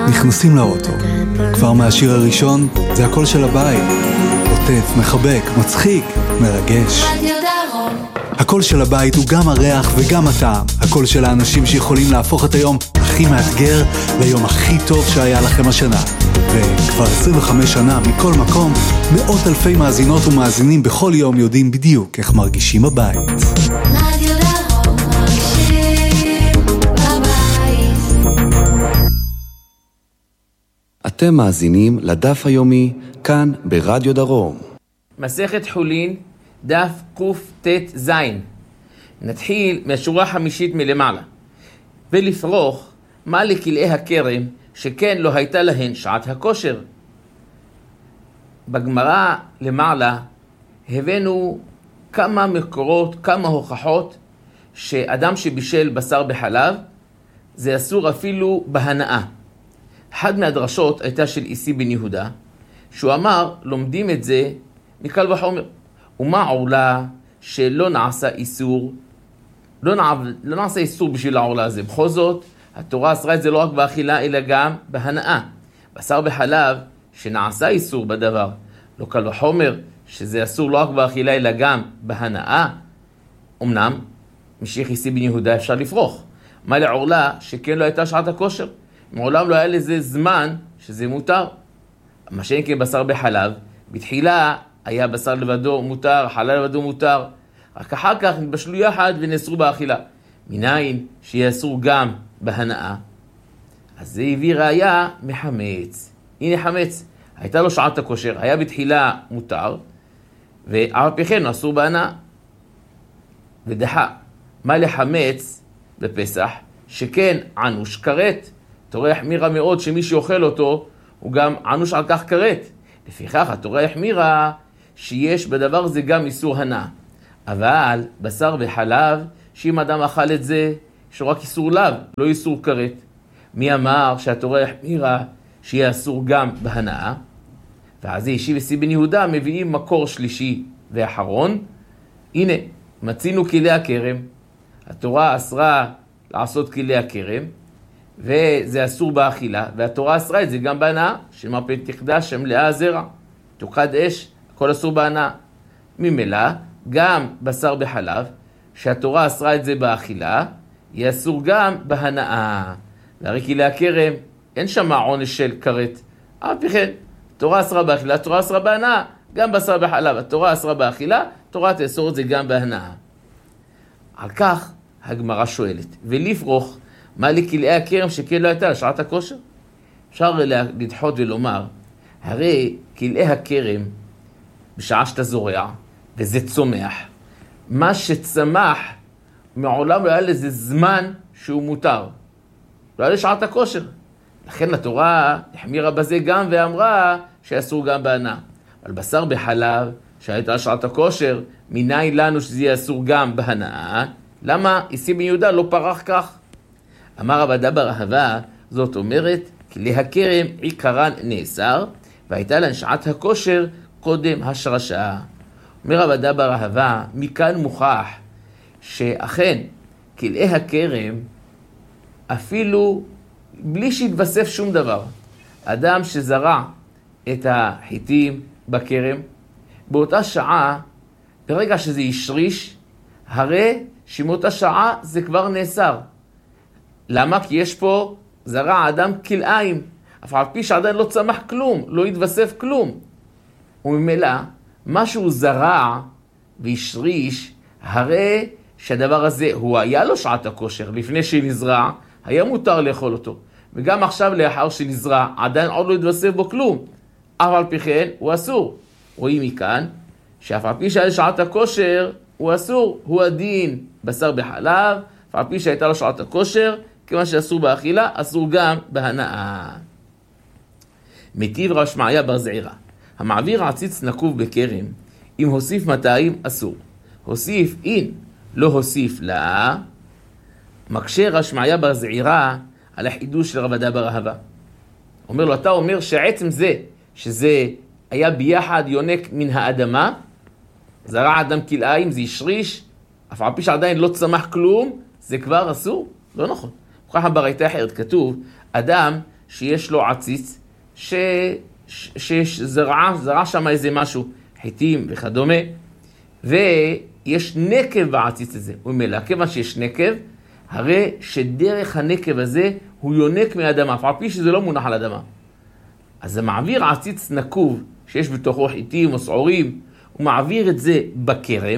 נכנסים לאוטו. כבר מהשיר הראשון זה הקול של הבית. עוטף, מחבק, מצחיק, מרגש. הקול של הבית הוא גם הריח וגם הטעם. הקול של האנשים שיכולים להפוך את היום הכי מאתגר ליום הכי טוב שהיה לכם השנה. וכבר 25 שנה מכל מקום, מאות אלפי מאזינות ומאזינים בכל יום יודעים בדיוק איך מרגישים בבית. רדיו דרום מרגישים בבית. אתם מאזינים לדף היומי כאן ברדיו דרום. מסכת חולין, דף קט"ז. נתחיל מהשורה החמישית מלמעלה. ולפרוך מה לכלאי הכרם שכן לא הייתה להן שעת הכושר. בגמרא למעלה הבאנו כמה מקורות, כמה הוכחות שאדם שבישל בשר בחלב זה אסור אפילו בהנאה. אחד מהדרשות הייתה של איסי בן יהודה, שהוא אמר לומדים את זה מקל וחומר. ומה עורלה שלא נעשה איסור, לא נעשה איסור בשביל העורלה הזה. בכל זאת התורה אסרה את זה לא רק באכילה אלא גם בהנאה. בשר בחלב שנעשה איסור בדבר, לא קל וחומר שזה אסור לא רק באכילה אלא גם בהנאה. אמנם משיח איסי בן יהודה אפשר לפרוך. מה לעורלה שכן לא הייתה שעת הכושר? מעולם לא היה לזה זמן שזה מותר. מה שאין כבשר בחלב, בתחילה היה בשר לבדו מותר, חלב לבדו מותר, רק אחר כך נתבשלו יחד ונאסרו באכילה. מניין שיאסרו גם בהנאה? אז זה הביא ראיה מחמץ. הנה חמץ, הייתה לו שעת הכושר, היה בתחילה מותר, ועל פי כן אסור בהנאה. ודחה, מה לחמץ בפסח? שכן ענוש כרת. התורה החמירה מאוד שמי שאוכל אותו הוא גם ענוש על כך כרת. לפיכך התורה החמירה שיש בדבר זה גם איסור הנאה. אבל בשר וחלב, שאם אדם אכל את זה, יש לו רק איסור לאו, לא איסור כרת. מי אמר שהתורה החמירה שיהיה אסור גם בהנאה? ואז אישי וסיב בן יהודה מביאים מקור שלישי ואחרון. הנה, מצינו כלי הכרם. התורה אסרה לעשות כלי הכרם, וזה אסור באכילה, והתורה אסרה את זה גם בהנאה, שמרפן תקדש המלאה זרע, תוקד אש, הכל אסור בהנאה. ממילא, גם בשר בחלב, שהתורה אסרה את זה באכילה, יהיה אסור גם בהנאה. והרי כלי הכרם, אין שם עונש של כרת. אף כן, התורה אסרה באכילה, התורה אסרה בהנאה, גם בשר בחלב, התורה אסרה באכילה, התורה תאסור את זה גם בהנאה. על כך הגמרא שואלת, ולפרוך מה לכלאי הכרם שכן לא הייתה שעת הכושר? אפשר לדחות ולומר, הרי כלאי הכרם בשעה שאתה זורע, וזה צומח, מה שצמח מעולם לא היה לזה זמן שהוא מותר, לא היה לשעת הכושר. לכן התורה החמירה בזה גם ואמרה שאסור גם בהנאה. אבל בשר בחלב שהייתה שעת הכושר, מניין לנו שזה יהיה אסור גם בהנאה? למה איסי בן יהודה לא פרח כך? אמר רבא אבא בר אהבה, זאת אומרת, כלי הכרם עיקרן נאסר, והייתה להן שעת הכושר קודם השרשה. אומר רבא אבא בר אהבה, מכאן מוכח שאכן כלי הכרם, אפילו בלי שהתווסף שום דבר, אדם שזרע את החיטים בכרם, באותה שעה, ברגע שזה ישריש, הרי שמאותה שעה זה כבר נאסר. למה? כי יש פה זרע אדם כלאיים, אף על פי שעדיין לא צמח כלום, לא התווסף כלום. וממילא, מה שהוא זרע וישריש, הרי שהדבר הזה, הוא היה לו שעת הכושר, לפני שנזרע, היה מותר לאכול אותו. וגם עכשיו לאחר שנזרע, עדיין עוד לא התווסף בו כלום. אף על פי כן, הוא אסור. רואים מכאן, שאף על פי שהיה שעת הכושר, הוא אסור, הוא הדין בשר בחלב, אף על פי שהייתה לו שעת הכושר, כיוון שאסור באכילה, אסור גם בהנאה. מטיב רב שמעיה בר זעירא, המעביר עציץ נקוב בכרם, אם הוסיף 200 אסור. הוסיף אין, לא הוסיף לה, מקשה רב שמעיה בר זעירא על החידוש של רב אבא בר אהבה. אומר לו, אתה אומר שעצם זה, שזה היה ביחד יונק מן האדמה, זרע אדם כלאיים, זה ישריש, אף על פי שעדיין לא צמח כלום, זה כבר אסור? לא נכון. וככה ברייתא אחרת כתוב, אדם שיש לו עציץ, שזרע שם איזה משהו, חיטים וכדומה, ויש נקב בעציץ הזה. הוא אומר, כיוון שיש נקב, הרי שדרך הנקב הזה הוא יונק מהאדמה, אף על פי שזה לא מונח על האדמה. אז זה מעביר עציץ נקוב, שיש בתוכו חיטים או שעורים, הוא מעביר את זה בכרם.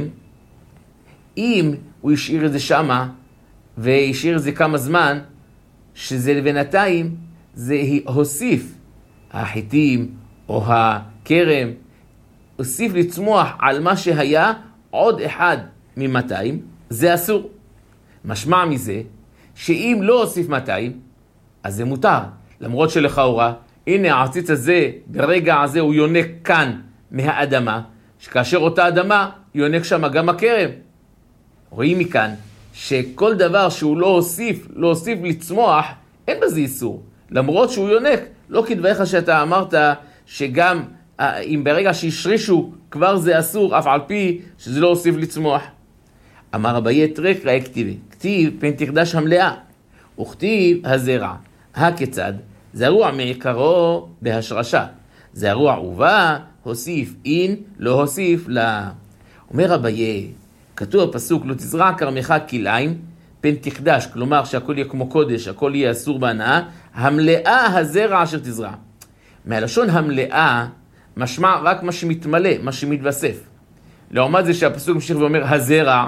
אם הוא ישאיר את זה שמה, וישאיר את זה כמה זמן, שזה בינתיים, זה הוסיף החיטים או הכרם, הוסיף לצמוח על מה שהיה עוד אחד מ-200, זה אסור. משמע מזה, שאם לא הוסיף 200, אז זה מותר. למרות שלכאורה, הנה העציץ הזה, ברגע הזה הוא יונק כאן מהאדמה, שכאשר אותה אדמה יונק שם גם הכרם. רואים מכאן שכל דבר שהוא לא הוסיף לצמוח, אין בזה איסור. למרות שהוא יונק, לא כדבריך שאתה אמרת שגם אם ברגע שישרישו כבר זה אסור, אף על פי שזה לא הוסיף לצמוח. אמר אביי תרק ראי כתיבי, כתיב פן תקדש המלאה, וכתיב הזרע. הכיצד? זרוע מעיקרו בהשרשה. זרוע ובא, הוסיף אין, לא הוסיף לה. אומר אביי, כתוב הפסוק, לא תזרע כרמך כלאיים, פן תקדש, כלומר שהכל יהיה כמו קודש, הכל יהיה אסור בהנאה, המלאה הזרע אשר תזרע. מהלשון המלאה, משמע רק מה שמתמלא, מה שמתווסף. לעומת זה שהפסוק ממשיך ואומר הזרע,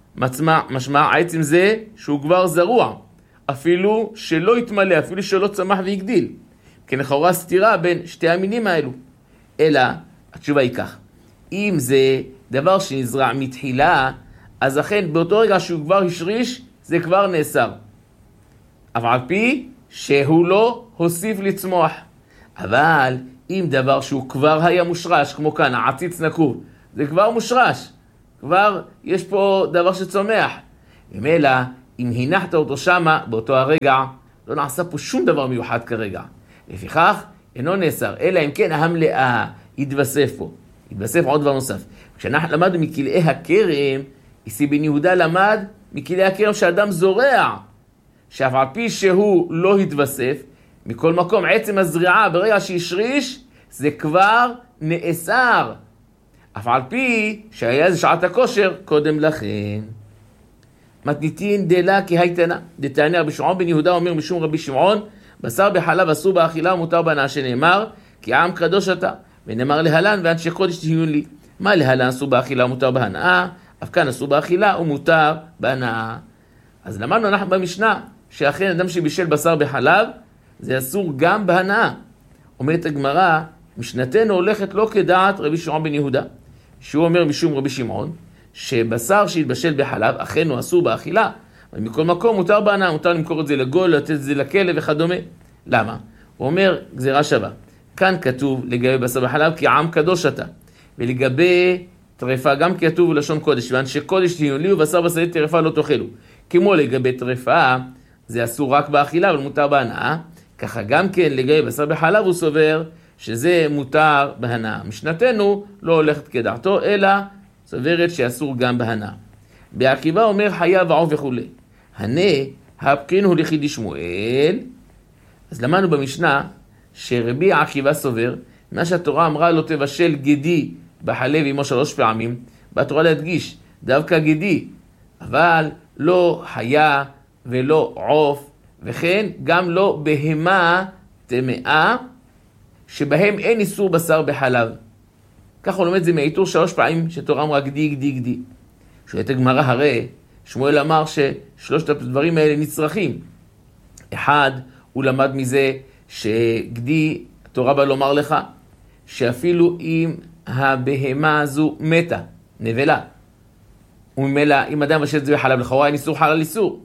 משמע עצם זה שהוא כבר זרוע, אפילו שלא יתמלא, אפילו שלא צמח ויגדיל. כן, לכאורה סתירה בין שתי המינים האלו. אלא, התשובה היא כך, אם זה דבר שנזרע מתחילה, אז אכן באותו רגע שהוא כבר השריש, זה כבר נאסר. אבל על פי שהוא לא הוסיף לצמוח. אבל אם דבר שהוא כבר היה מושרש, כמו כאן, העציץ נקוב, זה כבר מושרש. כבר יש פה דבר שצומח. ומילא, אם הנחת אותו שמה, באותו הרגע, לא נעשה פה שום דבר מיוחד כרגע. לפיכך, אינו נאסר, אלא אם כן המלאה יתווסף פה. יתווסף עוד דבר נוסף. כשאנחנו למדנו מכלאי הכרם, איסי בן יהודה למד מכלאי הכרם שאדם זורע, שאף על פי שהוא לא התווסף, מכל מקום עצם הזריעה ברגע שישריש, זה כבר נאסר. אף על פי שהיה זה שעת הכושר קודם לכן. מתניתין דלה כי הייתנה. דתענה רבי שמעון בן יהודה אומר משום רבי שמעון, בשר בחלב אסור באכילה ומותר בהנאה, שנאמר, כי עם קדוש אתה. ונאמר להלן ואנשי קודש תהיו לי. מה להלן אסור באכילה ומותר בהנאה? אף כאן אסור באכילה ומותר בהנאה. אז למדנו אנחנו במשנה, שאכן אדם שבישל בשר בחלב, זה אסור גם בהנאה. אומרת הגמרא, משנתנו הולכת לא כדעת רבי שמעון בן יהודה, שהוא אומר משום רבי שמעון, שבשר שהתבשל בחלב, אכן הוא אסור באכילה, אבל מכל מקום מותר בהנאה, מותר למכור את זה לגול, לתת את זה לכלב וכדומה. למה? הוא אומר, גזירה שווה. כאן כתוב לגבי בשר בחלב, כי עם קדוש אתה. ולגבי טרפה, גם כתוב לשון קודש, ואנשי קודש תהיו לי, ובשר בשדה טרפה לא תאכלו. כמו לגבי טרפה, זה אסור רק באכילה, אבל מותר בהנאה. ככה גם כן לגבי בשר בחלב הוא סובר, שזה מותר בהנאה. משנתנו לא הולכת כדעתו, אלא סוברת שאסור גם בהנאה. בעקיבא אומר חיה ועוף וכו'. הנה, הפקין הוא לחידי שמואל. אז למדנו במשנה שרבי עקיבא סובר, מה שהתורה אמרה לו תבשל גדי בחלב עמו 3 פעמים, בתורה להדגיש דווקא גדי, אבל לא חיה ולא עוף, וכן גם לא בהמה טמאה, שבהם אין איסור בשר בחלב. כך הוא לומד זה מהעיטור 3 פעמים שתורה אמרה גדי, גדי, גדי. שואלת הגמרא, הרי שמואל אמר ששלושת הדברים האלה נצרכים. אחד, הוא למד מזה שגדי, התורה בא לומר לך, שאפילו אם הבהמה הזו מתה, נבלה, וממילא אם אדם מבשל את זה בחלב, לכאורה אין איסור חלל איסור.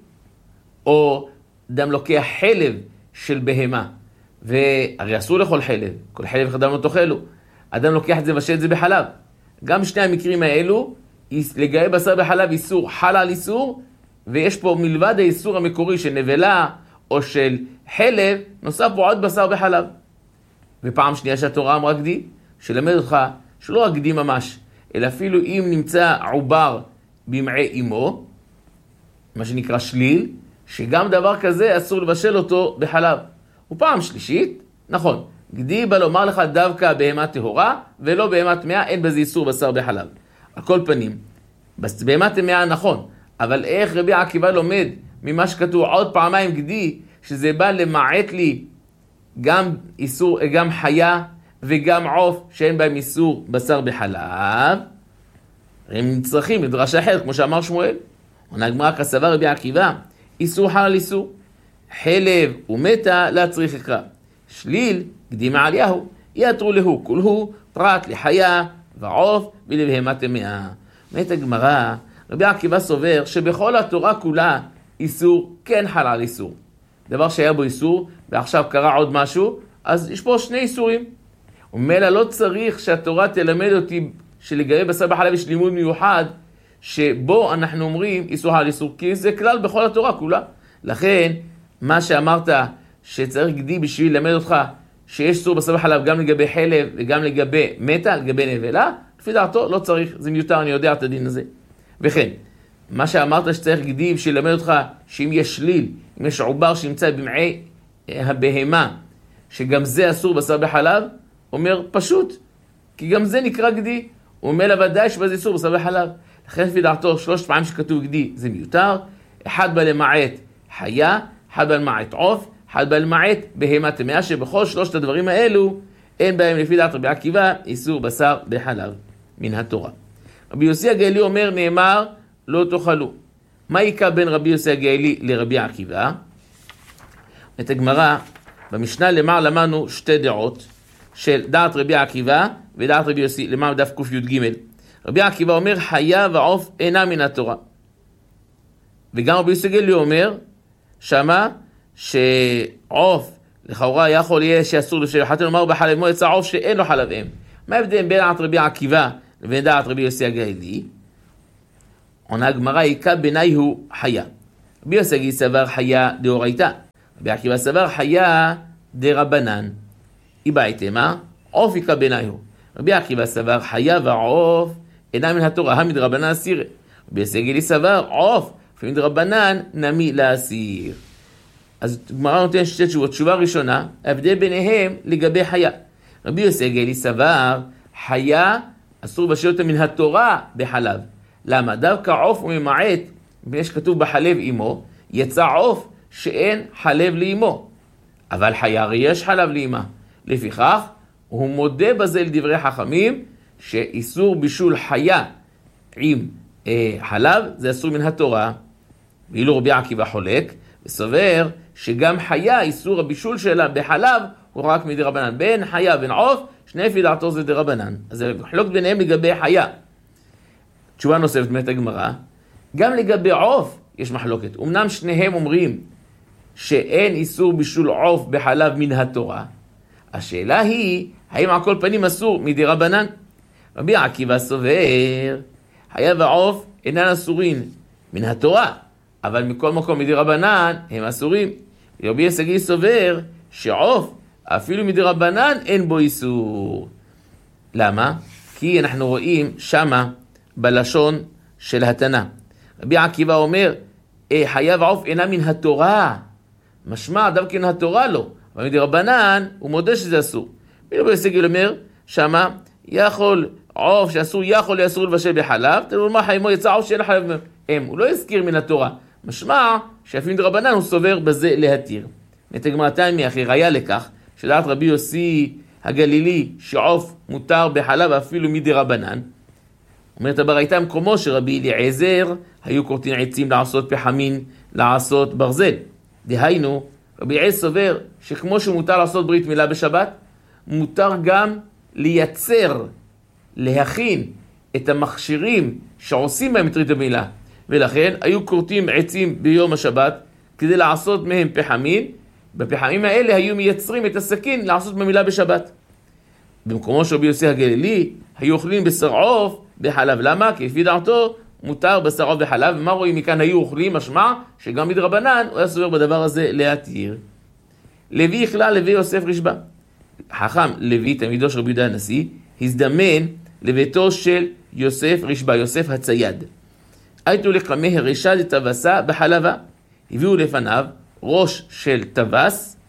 או אדם לוקח חלב של בהמה, והרי אסור לאכול חלב, כל חלב אדם לא תאכלו. אדם לוקח את זה מבשל את זה בחלב. גם שני המקרים האלו, לגבי בשר בחלב איסור חלל איסור, ויש פה מלבד האיסור המקורי של נבלה או של חלב, נוסף פה עוד בשר בחלב. ופעם שנייה שהתורה אמרה גדי, שלמד אותך שלא רק גדי ממש, אלא אפילו אם נמצא עובר במעי אמו, מה שנקרא שליל, שגם דבר כזה אסור לבשל אותו בחלב. ופעם שלישית, נכון, גדי בא לומר לך דווקא בהמה טהורה, ולא בהמה טמאה, אין בזה איסור בשר בחלב. על כל פנים, בהמה טמאה נכון, אבל איך רבי עקיבא לומד ממה שכתוב עוד פעמיים גדי, שזה בא למעט לי גם איסור, גם חיה וגם עוף שאין בהם איסור בשר בחלב, הם צריכים לדרש אחר, כמו שאמר שמואל. עונה הגמרא כסבר רבי עקיבא, איסור חל על איסור, חלב ומתה לא צריך לקרא. שליל, גדי מעליהו, יתרו להו, כולהו, פרט לחיה ועוף ולבהמה טמאה. אומרת הגמרא, רבי עקיבא סובר שבכל התורה כולה איסור כן חל על איסור. דבר שהיה בו איסור, ועכשיו קרה עוד משהו, אז יש פה שני איסורים. ומילא לא צריך שהתורה תלמד אותי שלגבי בשר בחלב יש לימוד מיוחד, שבו אנחנו אומרים איסור על איסור, כי זה כלל בכל התורה כולה. לכן, מה שאמרת שצריך גדי בשביל ללמד אותך שיש איסור בשר בחלב גם לגבי חלב וגם לגבי מתה, לגבי נבלה, לפי דעתו לא צריך, זה מיותר, אני יודע את הדין הזה. וכן, מה שאמרת שצריך גדי בשביל ללמד אותך שאם יש שליל, אם יש עובר שנמצא במעי הבהמה, שגם זה אסור בשר בחלב, אומר פשוט, כי גם זה נקרא גדי, הוא אומר לוודאי שבזה איסור בשר בחלב. לכן לפי דעתו 3 פעמים שכתוב גדי זה מיותר, אחד בא למעט חיה, אחד בא למעט עוף, אחד בא למעט בהמה טמאה, שבכל 3 הדברים האלו אין בהם לפי דעת רבי עקיבא איסור בשר בחלב מן התורה. רבי יוסי הגאלי אומר נאמר לא תאכלו. מה יקרה בין רבי יוסי הגאלי לרבי עקיבא? את הגמרא במשנה למעלה למדנו 2 דעות של דעת רבי עקיבא ודעת רבי יוסי, למעלה דף קי"ג. רבי עקיבא אומר חיה ועוף אינה מן התורה, וגם רבי יוסי הגאלי אומר שמה שעוף לכאורה יכול יהיה שאסור לשאול, חתן לומר בחלב מו יצא עוף שאין לו חלב אם. מה ההבדל בין דעת רבי עקיבא לבין דעת רבי יוסי הגאלי? עונה הגמרא יקה בעיני הוא חיה. רבי יוסי הגאלי סבר חיה דאורייתא, רבי עקיבא סבר חיה דרבנן. איבאיתמה עוף יקה בעיני הוא. רבי עקיבא סבר חיה ועוף אינה מן התורה, המד רבנן אסיר. רבי יוסי הגאלי סבר עוף ומד רבנן נמי לאסיר. אז גמרא נותן 2 תשובות. תשובה ראשונה, ההבדל ביניהם לגבי חיה. רבי יוסי הגאלי סבר חיה אסור בשל אותה מן התורה בחלב. למה? דווקא עוף וממעט, יש כתוב בחלב אימו, יצא עוף שאין חלב לאימו. אבל חיה הרי יש חלב לאימה. לפיכך, הוא מודה בזה לדברי חכמים, שאיסור בישול חיה עם חלב, זה אסור מן התורה. ואילו רבי עקיבא חולק, וסובר שגם חיה, איסור הבישול שלה בחלב, הוא רק מדרבנן. בין חיה ובין עוף, שני לפי דעתו זה דרבנן. אז זה חלוק ביניהם לגבי חיה. תשובה נוספת מת הגמרא, גם לגבי עוף יש מחלוקת. אמנם שניהם אומרים שאין איסור בישול עוף בחלב מן התורה. השאלה היא, האם על כל פנים אסור מדרבנן? רבי עקיבא סובר, חיה ועוף אינן אסורים מן התורה, אבל מכל מקום מדרבנן הם אסורים. רבי יוסי הגאלי סובר שעוף אפילו מדרבנן אין בו איסור. למה? כי אנחנו רואים שמה בלשון של התנא. רבי עקיבא אומר, חיה ועוף אינה מן התורה. משמע דווקא מן התורה לא. אבל מדרבנן הוא מודה שזה אסור. רבי יוסי הגאלי אומר, שמה יכול עוף שאסור יכול לאסור לבשל בחלב, תראו מה חיימו יצא עוף שאין חלב אם. הוא לא הזכיר מן התורה. משמע שאפילו מדרבנן הוא סובר בזה להתיר. נתגמרתיים מאחר היה לכך, שדעת רבי יוסי הגלילי שעוף מותר בחלב אפילו מדרבנן. אומרת הברייתא מקומו שרבי אליעזר היו כורתים עצים לעשות פחמין, לעשות ברזל. דהיינו, רבי אליעזר סובר שכמו שמותר לעשות ברית מילה בשבת, מותר גם לייצר, להכין את המכשירים שעושים בהם את ברית המילה. ולכן היו כורתים עצים ביום השבת כדי לעשות מהם פחמין. בפחמים האלה היו מייצרים את הסכין לעשות במילה בשבת. במקומו של רבי יוסי הגלילי היו אוכלים בשר עוף בחלב. למה? כי לפי דעתו מותר בשר עוף בחלב. ומה רואים מכאן? היו אוכלים, משמע שגם מדרבנן הוא היה סובר בדבר הזה להתיר. לוי הכלל לוי יוסף רשב"א. חכם לוי, תלמידו של רבי יהודה הנשיא, הזדמן לביתו של יוסף רשב"א, יוסף הצייד. הייתו לקמא הרשע דתבסה בחלבה. הביאו לפניו ראש של טווס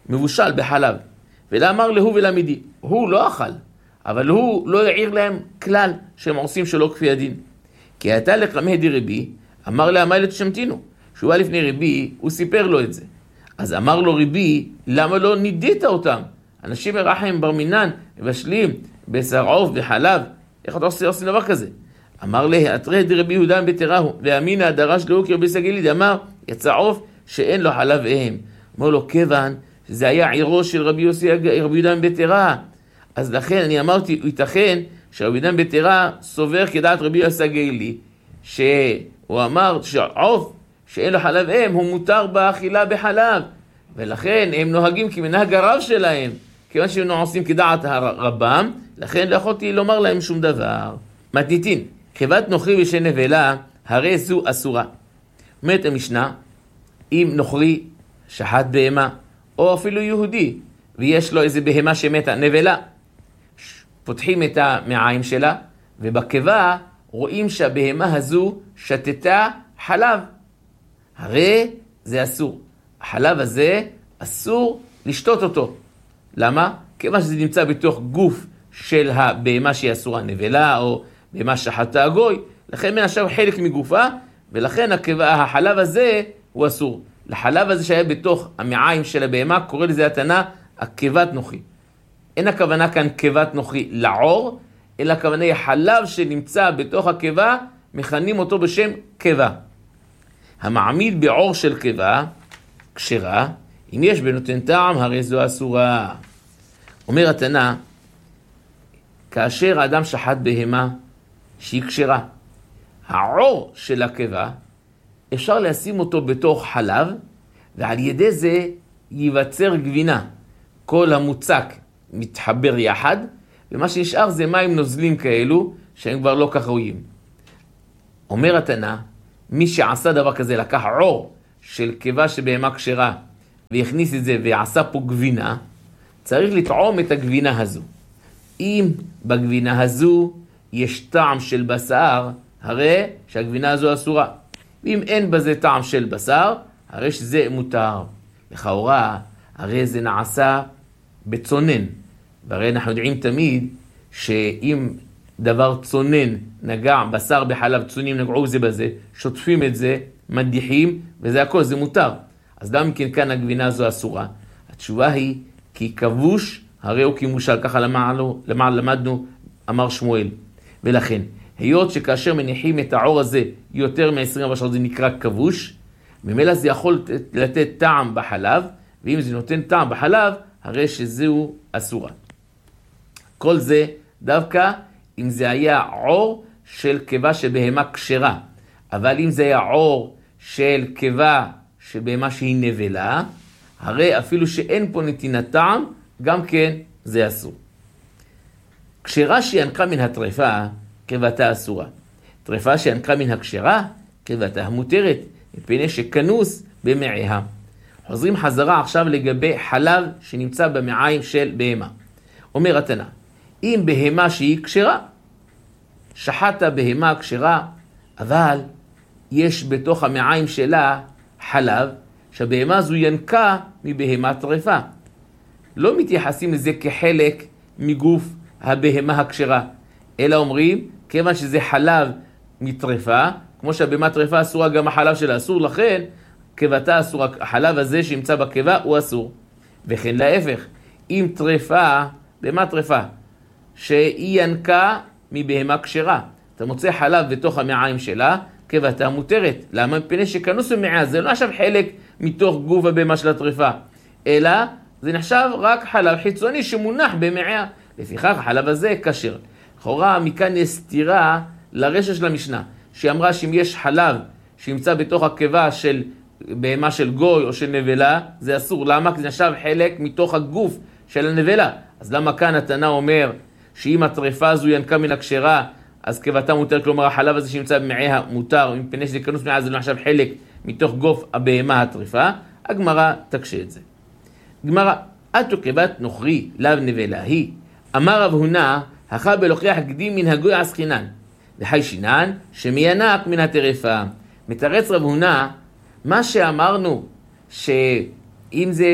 מבושל בחלב. ולאמר להוא ולמידי, הוא לא אכל, אבל הוא לא העיר להם כלל שהם עושים שלא כפי הדין. כי הייתה לקמא דרבי, אמר לה מה לתשמתינו. שהוא היה לפני רבי, הוא סיפר לו את זה. אז אמר לו רבי, למה לא נידית אותם? אנשים מרחם בר מינן, מבשלים, בשר עוף וחלב, איך אתה עושים דבר כזה? אמר לה, אתרי דרבי יהודה בתראהו, ואמינא דרש לאוקר בסגליד, אמר, יצא עוף שאין לו חלב אם. אמר לו, כיוון שזה היה עירו של רבי יהודה בתרא. אז לכן אני אמרתי, ייתכן שרבי יהודה בתרא סובר כדעת רבי יוסי הגלילי, שהוא אמר שעוף שאין לו חלב אם, הוא מותר באכילה בחלב. ולכן הם נוהגים כמנהג הרב שלהם, כיוון שהם עושים כדעת הרבם, לכן לא יכולתי לומר להם שום דבר. מתניתין, חיבת נוכרי ושנבלה, הרי זו אסורה. אומרת המשנה, אם נוכרי שחט בהמה, או אפילו יהודי, ויש לו איזה בהמה שמתה, נבלה, פותחים את המעיים שלה, ובקיבה רואים שהבהמה הזו שתתה חלב. הרי זה אסור. החלב הזה אסור לשתות אותו. למה? כיוון שזה נמצא בתוך גוף של הבהמה שהיא אסורה, נבלה או בהמה שחטה הגוי, לכן מנשב חלק מגופה, ולכן החלב הזה הוא אסור. לחלב הזה שהיה בתוך המעיים של הבהמה, קורא לזה התנא עקבת נוכרי. אין הכוונה כאן עקבת נוכרי לעור, אלא הכוונה החלב שנמצא בתוך עקבה, מכנים אותו בשם קבה. המעמיד בעור של קבה, כשרה, אם יש בנותן טעם, הרי זו אסורה. אומר התנא, כאשר האדם שחט בהמה שהיא כשרה, העור של הקבה, אפשר לשים אותו בתוך חלב, ועל ידי זה ייווצר גבינה. כל המוצק מתחבר יחד, ומה שנשאר זה מים נוזלים כאלו, שהם כבר לא כך ראויים. אומר התנא, מי שעשה דבר כזה, לקח עור של קבה שבהמה כשרה, והכניס את זה ועשה פה גבינה, צריך לטעום את הגבינה הזו. אם בגבינה הזו יש טעם של בשר, הרי שהגבינה הזו אסורה. ואם אין בזה טעם של בשר, הרי שזה מותר. לכאורה, הרי זה נעשה בצונן. והרי אנחנו יודעים תמיד שאם דבר צונן נגע, בשר בחלב צונים נגעו זה בזה, שוטפים את זה, מדיחים, וזה הכל, זה מותר. אז גם כן כאן הגבינה הזו אסורה. התשובה היא, כי כבוש, הרי הוא כמושל, ככה למדנו, אמר שמואל. ולכן, היות שכאשר מניחים את העור הזה יותר מ-24 שעות, זה נקרא כבוש, ממילא זה יכול לתת טעם בחלב, ואם זה נותן טעם בחלב, הרי שזהו אסורה. כל זה דווקא אם זה היה עור של קבה שבהמה כשרה, אבל אם זה היה עור של קבה שבהמה שהיא נבלה, הרי אפילו שאין פה נתינת טעם, גם כן זה אסור. כשרה שינקה מן הטרפה, קבתה אסורה. טרפה שינקה מן הכשרה, קבתה המותרת, מפני שכנוס במעיה. חוזרים חזרה עכשיו לגבי חלב שנמצא במעיים של בהמה. אומר התנא, אם בהמה שהיא כשרה, שחטת בהמה כשרה, אבל יש בתוך המעיים שלה חלב, שהבהמה הזו ינקה מבהמה טרפה. לא מתייחסים לזה כחלק מגוף הבהמה הכשרה, אלא אומרים, כיוון שזה חלב מטרפה, כמו שהבהמה טרפה אסורה, גם החלב שלה אסור, לכן קבתה אסורה, החלב הזה שימצא בקבה הוא אסור. וכן להפך, אם טרפה, בהמה טרפה, שהיא ינקה מבהמה כשרה, אתה מוצא חלב בתוך המעיים שלה, קבתה מותרת. למה? מפני שכנוס במעיה, זה לא נחשב חלק מתוך גוף הבהמה של הטרפה, אלא זה נחשב רק חלב חיצוני שמונח במעיה. לפיכך החלב הזה כשר. לכאורה מכאן יש סתירה לרשת של המשנה, שאמרה שאם יש חלב שימצא בתוך הקבה של בהמה של גוי או של נבלה, זה אסור. למה? כי זה נחשב חלק מתוך הגוף של הנבלה. אז למה כאן התנא אומר שאם הטרפה הזו ינקה מן הכשרה, אז קבתה מותר, כלומר החלב הזה שימצא במעיה מותר, מפני שזה כנוס במעיה, זה לא נחשב חלק מתוך גוף הבהמה הטרפה. הגמרא תקשה את זה. גמרא, אתו קבת נוכרי לאו נבלה היא, אמר רב הונא, הכא בלוקח קדים מן הגוי עסקינן, וחי שינן שמינק מן הטרפה. מתרץ רב הונא, מה שאמרנו, שאם זה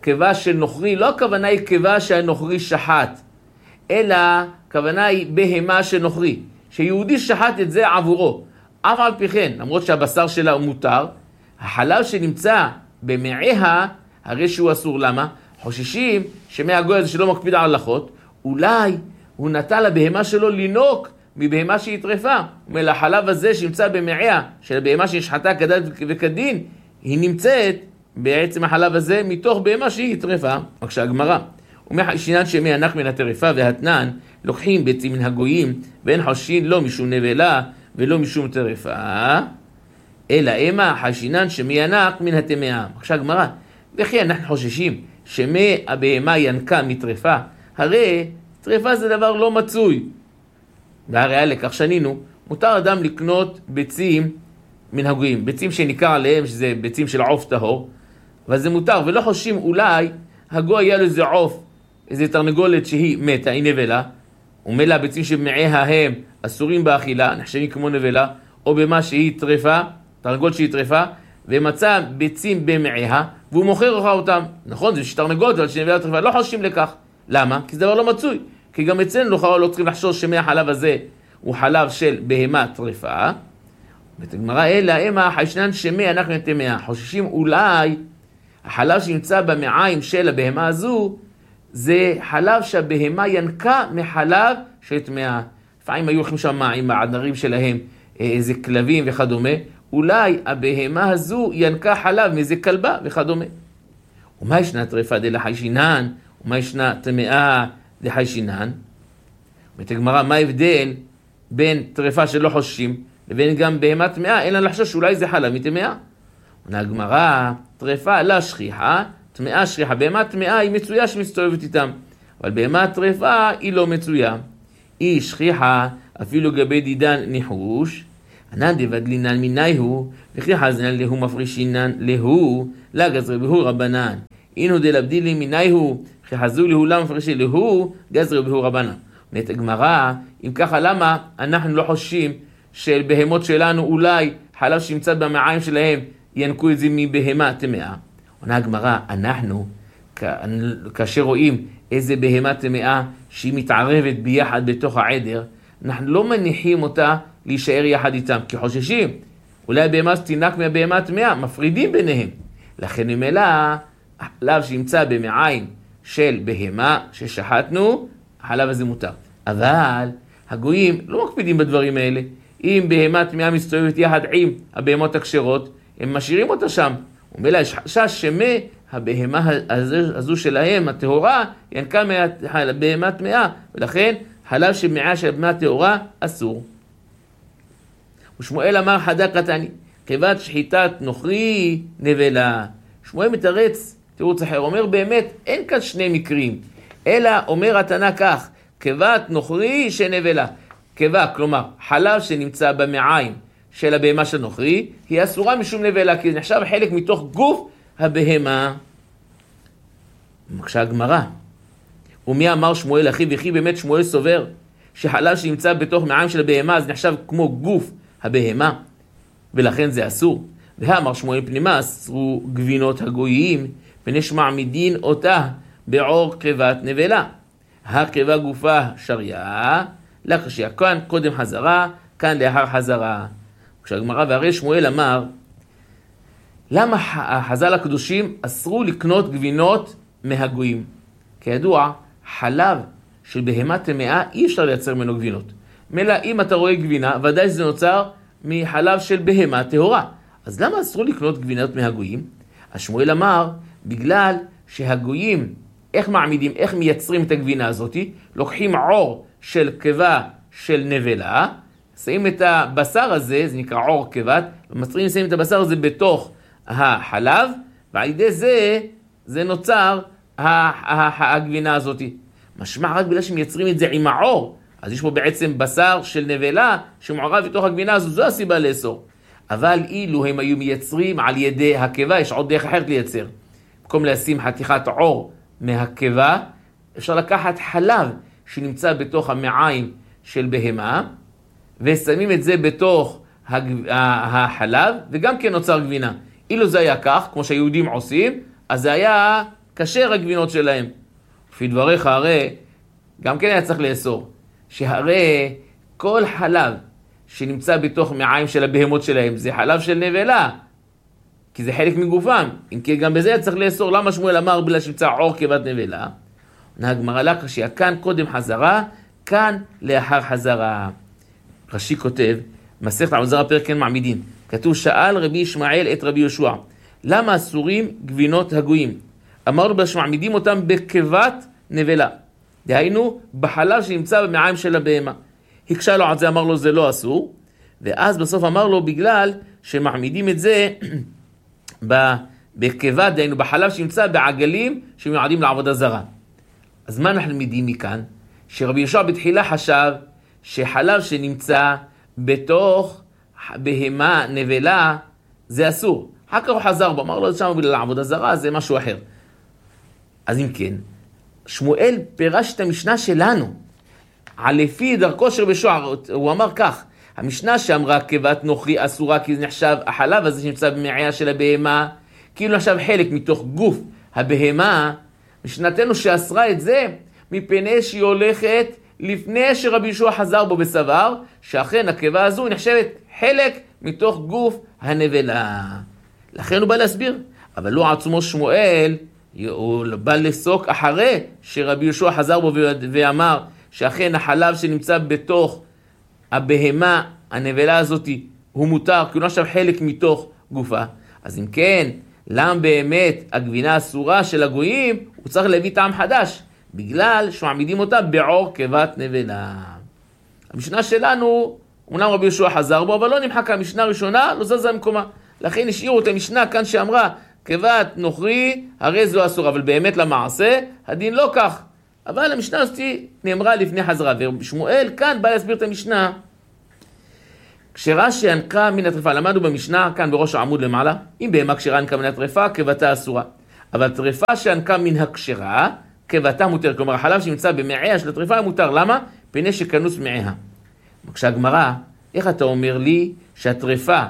קיבה של נוכרי, לא הכוונה היא קיבה שהנוכרי שחט, אלא הכוונה היא בהמה של נוכרי, שיהודי שחט את זה עבורו. אף על פי כן, למרות שהבשר שלה הוא מותר, החלב שנמצא במעיה, הרי שהוא אסור. למה? חוששים שמהגוי הזה שלא מקפיד על הלכות, אולי הוא נטע לבהמה שלו לינוק מבהמה שהיא טרפה. ומלחלב הזה שנמצא במעיה של הבהמה שנשחטה כדת וכדין, היא נמצאת בעצם החלב הזה מתוך בהמה שהיא טרפה. בבקשה הגמרא, ומחשינן שמי הנח מן הטרפה והתנן, לוקחים ביצים מן הגויים, ואין חושין לא משום נבלה ולא משום טרפה, אלא אמה חשינן שמי הנח מן הטמאה. בבקשה הגמרא, וכי אנחנו חוששים שמי הבהמה ינקה מטרפה, הרי טרפה זה דבר לא מצוי. והרי לכך שנינו, מותר אדם לקנות ביצים מן הגויים, ביצים שניכר עליהם שזה ביצים של עוף טהור, אבל זה מותר, ולא חושבים אולי הגוי היה לו איזה עוף, איזה תרנגולת שהיא מתה, היא נבלה, ומילא הביצים שבמעיה הם אסורים באכילה, נחשבים כמו נבלה, או במה שהיא טרפה, תרנגולת שהיא טרפה, ומצא ביצים במעיה, והוא מוכר אותם. נכון, זה שתרנגולת, אבל שנבלה טרפה, לא חושבים לכך. למה? כי זה דבר לא מצוי. כי גם אצלנו לא צריכים לחשוש שמהחלב הזה הוא חלב של בהמה טרפה. בתגמרא אלא אמה חשנן שמי אנחנו נטמאה. חוששים אולי החלב שנמצא במעיים של הבהמה הזו, זה חלב שהבהמה ינקה מחלב של טמאה. לפעמים היו הולכים שם עם העדרים שלהם, איזה כלבים וכדומה, אולי הבהמה הזו ינקה חלב מאיזה כלבה וכדומה. ומה ישנה טרפה דלחיישינן, ומה ישנה טמאה דחיישינן? בתגמרא, מה ההבדל בין טרפה שלא חוששים לבין גם בהמה טמאה? אין לנו לחשוש שאולי זה חלב מטמאה. עונה הגמרא, טרפה לא שכיחה, טמאה שכיחה. בהמה טמאה היא מצויה שמסתובבת איתם, אבל בהמה טרפה היא לא מצויה. היא שכיחה אפילו גבי דידן ניחוש, ענן דבדלינן מיניהו, וכי חזנן להו מפרישינן להו, לה גזרי בהו רבנן. אינו דלבדילי מיניהו, וכי חזו להו לה מפרישי להו, גזרי בהו רבנן. נת הגמרא, אם ככה למה אנחנו לא חוששים של בהמות שלנו אולי חלב שנמצא במעיים שלהם ינקו את זה מבהמה טמאה? עונה הגמרא, אנחנו כאשר רואים איזה בהמה טמאה שהיא מתערבת ביחד בתוך העדר, אנחנו לא מניחים אותה להישאר יחד איתם, כי חוששים אולי הבהמה תינק מהבהמה טמאה, מפרידים ביניהם. לכן ממילא החלב שנמצא במעיים של בהמה ששחטנו, החלב הזה מותר. אבל הגויים לא מקפידים בדברים האלה. אם בהמה טמאה מסתובבת יחד עם הבהמות הכשרות, הם משאירים אותה שם. ומילא יש חשש הבהמה הזו שלהם, הטהורה, ינקה מהבהמה טמאה, ולכן חלב שמעיה של הבהמה טהורה אסור. ושמואל אמר חדה קטני, כיבת שחיטת נוכרי נבלה. שמואל מתרץ, תירוץ אחר, אומר באמת, אין כאן שני מקרים, אלא אומר התנא כך, כיבת נוכרי שנבלה. כיבה, כלומר, חלב שנמצא במעיים של הבהמה של נוכרי, היא אסורה משום נבלה, כי זה נחשב חלק מתוך גוף הבהמה. מקשה הגמרא, ומי אמר שמואל אחי וכי באמת שמואל סובר שחלב שנמצא בתוך מעיים של הבהמה זה נחשב כמו גוף הבהמה ולכן זה אסור. ואמר שמואל פנימה אסרו גבינות הגויים ונשמע מדין אותה בעור כיבת נבלה. הכיבה גופה שריה לקשיה, כאן קודם חזרה, כאן לאחר חזרה. כשהגמרא והרי שמואל אמר למה החז"ל הקדושים אסרו לקנות גבינות מהגויים? כידוע, חלב של בהמה טמאה אי אפשר לייצר ממנו גבינות. מילא אם אתה רואה גבינה, ודאי זה נוצר מחלב של בהמה טהורה. אז למה אסרו לקנות גבינות מהגויים? אז שמואל אמר, בגלל שהגויים, איך מעמידים, איך מייצרים את הגבינה הזאת? לוקחים עור של קיבה של נבלה, שמים את הבשר הזה, זה נקרא עור קיבת, ומצרים שמים את הבשר הזה בתוך החלב, ועל ידי זה נוצר הגבינה הזאת. משמע רק בגלל שמייצרים את זה עם העור, אז יש פה בעצם בשר של נבלה שמעורב בתוך הגבינה הזו, זו הסיבה לאסור. אבל אילו הם היו מייצרים על ידי הקיבה, יש עוד דרך אחרת לייצר. במקום לשים חתיכת עור מהקיבה, אפשר לקחת חלב שנמצא בתוך המעיים של בהמה, ושמים את זה בתוך החלב, וגם כן נוצר גבינה. אילו זה היה כך, כמו שהיהודים עושים, אז זה היה כשר הגבינות שלהם. לפי דבריך הרי, גם כן היה צריך לאסור, שהרי כל חלב שנמצא בתוך מעיים של הבהמות שלהם, זה חלב של נבלה, כי זה חלק מגופם. אם כי גם בזה היה צריך לאסור, למה שמואל אמר בגלל שנמצא עור כבת נבלה? הגמרא לה קשיא, כאן קודם חזרה, כאן לאחר חזרה. רש"י כותב, מסכת עבודה זרה פרק כן מעמידים, כתוב שאל רבי ישמעאל את רבי יהושע, למה אסורים גבינות הגויים? אמר לו שמעמידים אותם בכבת נבלה, דהיינו בחלב שנמצא במעיים של הבהמה. הקשה לו על זה, אמר לו זה לא אסור, ואז בסוף אמר לו בגלל שמעמידים את זה בכבת, דהיינו בחלב שנמצא בעגלים שמיועדים לעבודה זרה. אז מה אנחנו למדים מכאן? שרבי יהושע בתחילה חשב שחלב שנמצא בתוך בהמה נבלה זה אסור. אחר כך הוא חזר בו, אמר לו שם בגלל העבודה זרה זה משהו אחר. אז אם כן, שמואל פירש את המשנה שלנו על לפי דרכו של רבי יהושע. הוא אמר כך, המשנה שאמרה כבת נוכרי אסורה כי זה נחשב החלב הזה שנמצא במעיה של הבהמה כאילו נחשב חלק מתוך גוף הבהמה, משנתנו שאסרה את זה מפני שהיא הולכת לפני שרבי יהושע חזר בו בסבר, שאכן הקיבה הזו נחשבת חלק מתוך גוף הנבלה. לכן הוא בא להסביר, אבל לא עצמו שמואל, הוא בא לסוק אחרי שרבי יהושע חזר בו ואמר שאכן החלב שנמצא בתוך הבהמה הנבלה הזאת הוא מותר, כי הוא נחשב חלק מתוך גופה. אז אם כן, למה באמת הגבינה אסורה של הגויים, הוא צריך להביא טעם חדש, בגלל שמעמידים אותה בעור כבת נבלה. המשנה שלנו, אומנם רבי יהושע חזר בו, אבל לא נמחק המשנה הראשונה, לא זזה במקומה. לכן השאירו את המשנה כאן שאמרה, כבת נוכרי, הרי זו אסורה, אבל באמת למעשה, הדין לא כך. אבל המשנה הזאת נאמרה לפני חזרה, ושמואל כאן בא להסביר את המשנה. כשרש"י ינקה מן הטרפה, למדנו במשנה כאן בראש העמוד למעלה, אם בהמה כשרה ינקה מן הטרפה, כבתה אסורה. אבל טרפה שינקה מן הכשרה, כבתה מותר. כלומר, החלב שנמצא במעיה של הטרפה מותר. למה? פני שכנוס מעיה. כשהגמרא, איך אתה אומר לי שהטרפה,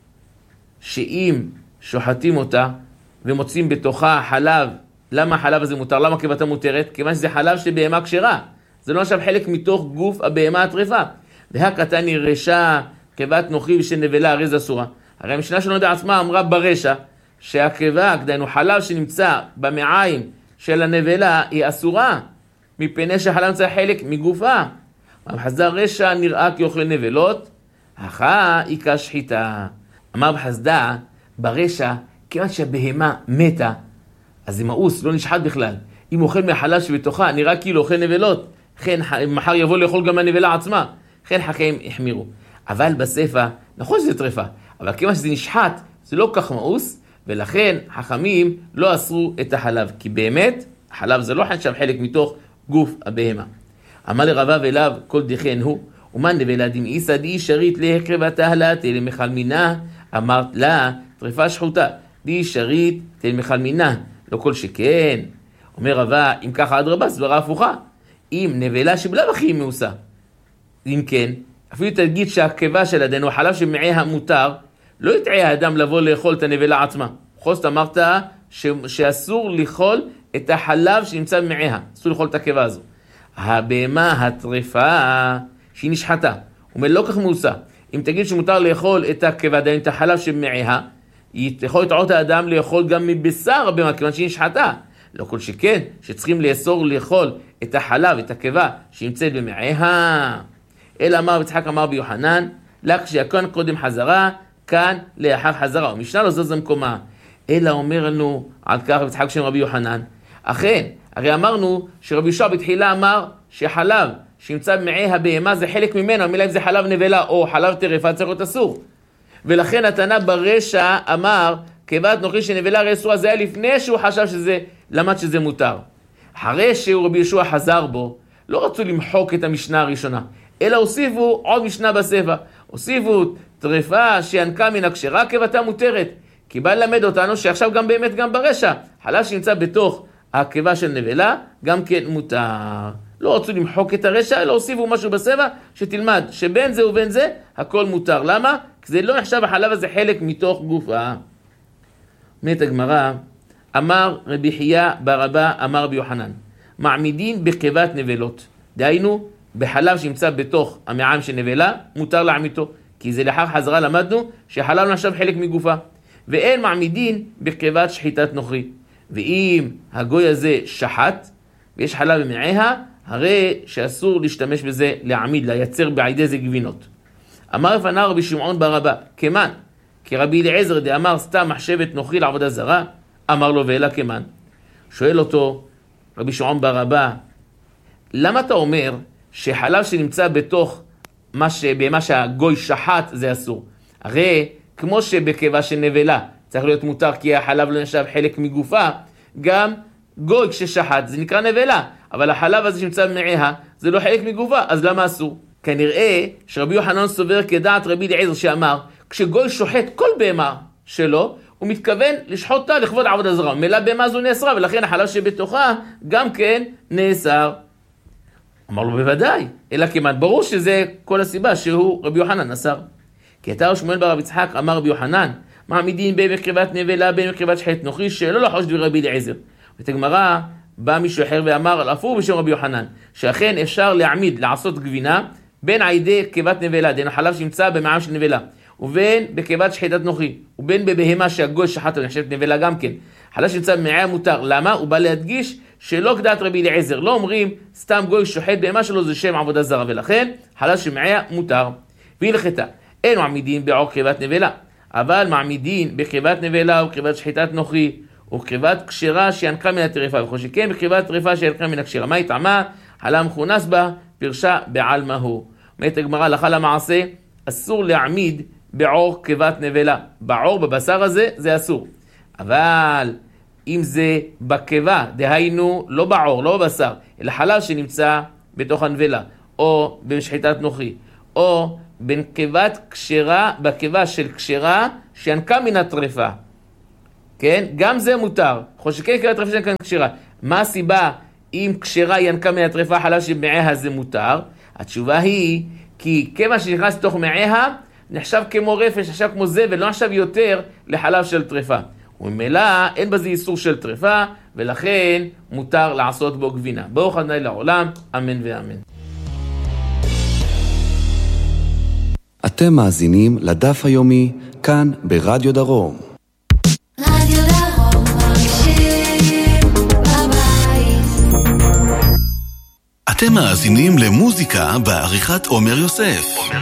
שאם שוחטים אותה ומוצאים בתוכה חלב, למה החלב הזה מותר? למה כבתה מותרת? כיוון שזה חלב של בהמה כשרה. זה לא נחשב חלק מתוך גוף הבהמה הטרפה. והקטני רשע כבת נוכרי ושל נבלה, הרי זה אסורה. הרי המשנה שלנו עצמה אמרה ברשע שהכבה, דהיינו חלב שנמצא במעיים של הנבלה, היא אסורה, מפני שהחלב נמצא חלק מגופה. בחסדה רשע נראה כאוכל נבלות, אחא איכה שחיטה. אמר בחסדה, ברשע, כיוון שהבהמה מתה, אז זה מאוס, לא נשחט בכלל. אם הוא אוכל מהחלב שבתוכה, נראה כאילו אוכל נבלות, כן, מחר יבוא לאכול גם הנבלה עצמה. כן, חכמים החמירו. אבל בספר, נכון שזה טרפה, אבל כיוון שזה נשחט, זה לא כך מאוס, ולכן חכמים לא אסרו את החלב, כי באמת, החלב זה לא נחשב חלק מתוך גוף הבהמה. אמר לרבב אליו, כל דכן הוא, ומן נבלה דמאיסא די שרית להקרבתה לה תל מחל מינה, אמרת לה, טרפה שחוטה, די שרית תל מחל מינה, לא כל שכן. אומר רבא, אם ככה אדרבה, סברה הפוכה. אם נבלה שבלב הכי מאוסה, אם כן, אפילו תגיד שהכבה של הדין הוא חלב שמעיה מותר, לא יטעה האדם לבוא לאכול את הנבלה עצמה. חוסט אמרת שאסור לאכול את החלב שנמצא במעיה, אסור לאכול את הכבה הזו. הבהמה הטרפה שהיא נשחטה, אומר לא כך מאוסה. אם תגיד שמותר לאכול את הכבה, דהיינו את החלב שמעיה, יכול לטעות האדם לאכול גם מבשר הבהמה, כיוון שהיא נשחטה. לא כל שכן, שצריכים לאסור לאכול את החלב, את הכבה שנמצאת במעיה. אלא אמר יצחק אמר ביוחנן, לך שיקון קודם חזרה, כאן לאחר חזרה. ומשנה לא זז במקומה. אלא אומר לנו על כך יצחק שם רבי יוחנן. אכן, הרי אמרנו שרבי יהושע בתחילה אמר שחלב שנמצא במעי הבהמה זה חלק ממנו, המילה אם זה חלב נבלה או חלב טרפה צריך להיות אסור. ולכן התנא ברשע אמר, כבת נוכרי שנבלה הרי אסורה, זה היה לפני שהוא חשב שזה, למד שזה מותר. אחרי שרבי יהושע חזר בו, לא רצו למחוק את המשנה הראשונה, אלא הוסיפו עוד משנה בספר. הוסיפו טרפה שינקה מן הכשרה כבתה מותרת. כי בא ללמד אותנו שעכשיו גם באמת גם ברשע, חלב שנמצא בתוך הכבה של נבלה, גם כן מותר. לא רצו למחוק את הרשע, אלא הוסיפו משהו בספר שתלמד שבין זה ובין זה הכל מותר. למה? כי זה לא נחשב החלב הזה חלק מתוך גופה. אומרת הגמרא, אמר רבי חייא בר אבא, אמר רבי יוחנן, מעמידים בקיבת נבלות. דהיינו, בחלב שנמצא בתוך המעיים של נבלה, מותר להעמידו. כי זה לאחר חזרה למדנו שחלב נחשב חלק מגופה. ואין מעמידים בקיבת שחיטת נוכרי. ואם הגוי הזה שחט, ויש חלב במעיה, הרי שאסור להשתמש בזה להעמיד, לייצר בעידי זה גבינות. אמר לפניו רבי שמעון בר אבא, כמן, כי רבי אליעזר דאמר סתם מחשבת נוכרי לעבודה זרה, אמר לו ואלה כמן. שואל אותו רבי שמעון בר אבא, למה אתה אומר שחלב שנמצא בתוך במה שהגוי שחט זה אסור? הרי כמו שבקיבה של נבלה צריך להיות מותר כי החלב לא נחשב חלק מגופה, גם גוי כששחט זה נקרא נבלה, אבל החלב הזה שנמצא במעיה זה לא חלק מגופה, אז למה אסור? כנראה שרבי יוחנן סובר כדעת רבי אליעזר שאמר, כשגוי שוחט כל בהמה שלו, הוא מתכוון לשחוט אותה לכבוד עבודה זרה. מילא בהמה זו נאסרה, ולכן החלב שבתוכה גם כן נאסר. אמר לו בוודאי, אלא כמעט ברור שזה כל הסיבה שהוא רבי יוחנן אסר. כי אתה שמואל בר רב יצחק אמר רבי יוחנן, מעמידים בין בקריבת נבלה בין בקריבת שחיטת נוכרי, שלא לחוש דברי רבי אליעזר. ואת הגמרא בא מישהו אחר ואמר, אף הוא בשם רבי יוחנן, שאכן אפשר להעמיד, לעשות גבינה, בין עידי קיבת נבלה, דין החלב שנמצא במעיים של נבלה, ובין בקיבת שחיטת נוכרי, ובין בבהמה שהגוי שחט ונחשבת נבלה גם כן. חלב שנמצא במעיה מותר. למה? הוא בא להדגיש שלא כדעת רבי אליעזר, לא אומרים סתם גוי שוחט בהמה שלו זה שם עבודה זרה, ולכן חלב שמעיה מותר. והלכתה, אין מעמידים בעור קיבת נבלה, אבל מעמידים בקיבת נבלה ובקיבת שחיטת נוכרי, ובקיבת כשרה שינקה מן הטרפה, וכל שכן בקיבת טרפה שינקה מן הכשרה. מה יטעמה? חלב מכונס בה, פרשה בעלמא הוא. אומרת הגמרא הלכה למעשה, אסור להעמיד בעור קיבת נבלה. בעור, בבשר הזה, זה אסור. אבל אם זה בקיבה, דהיינו לא בעור, לא בבשר, אלא חלב שנמצא בתוך הנבלה, או בשחיטת נוכרי, או בין קיבת כשרה, בקיבה של כשרה שינקה מן הטרפה. כן? גם זה מותר. חושקי קיבת טרפה שינקה מן הכשרה. מה הסיבה אם כשרה ינקה מן הטרפה חלב שמעיה זה מותר? התשובה היא, כי כמה שנכנס לתוך מעיה, נחשב כמו רפש, נחשב כמו זבל, לא נחשב יותר לחלב של טרפה. וממילא אין בזה איסור של טרפה, ולכן מותר לעשות בו גבינה. ברוך ה' לעולם, אמן ואמן. אתם מאזינים לדף היומי, כאן ברדיו דרום. רדיו דרום מרגישים בבית. אתם מאזינים למוזיקה בעריכת עומר יוסף.